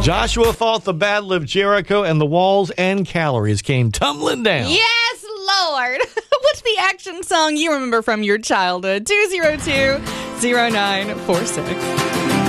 Joshua fought the Battle of Jericho, and the walls and calories came tumbling down. Yes, Lord. What's the action song you remember from your childhood? 202-0946.